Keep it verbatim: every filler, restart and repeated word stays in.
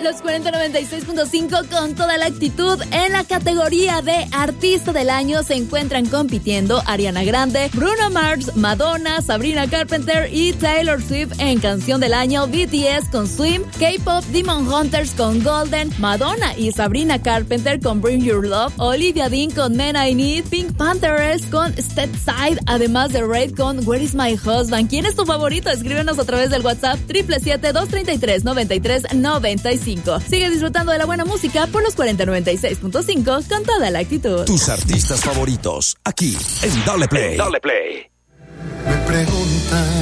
Los cuarenta noventa y seis punto cinco con toda la actitud. En la categoría de Artista del Año se encuentran compitiendo Ariana Grande, Bruno Mars, Madonna, Sabrina Carpenter y Taylor Swift. En Canción del Año, B T S con Swim, K-Pop, Demon Hunters con Golden, Madonna y Sabrina Carpenter con Bring Your Love, Olivia Dean con Men I Need, Pink Panthers con Step Side, además de Raid con Where Is My Husband. ¿Quién es tu favorito? Escríbenos a través del WhatsApp siete siete siete, dos tres tres, nueve tres nueve cinco. Sigue disfrutando de la buena música por los cuarenta noventa y seis punto cinco con toda la actitud. Tus artistas favoritos, aquí en Dale Play. Dale Play. Me preguntan